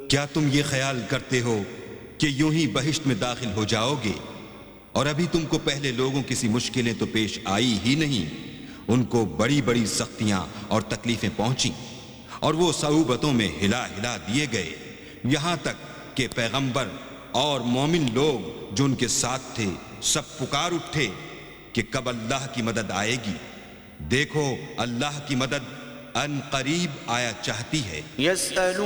क्या तुम ये ख्याल करते हो कि यूं ही बहिश्त में दाखिल हो जाओगे और अभी तुमको पहले लोगों की मुश्किलें तो पेश आई ही नहीं, उनको बड़ी बड़ी सख्तियां और तकलीफें पहुंची और वो सऊबतों में हिला हिला दिए गए, यहां तक कि पैगंबर और मोमिन लोग जो उनके साथ थे सब पुकार उठे कि कब अल्लाह की मदद आएगी। देखो अल्लाह की मदद अन करीब आया चाहती है।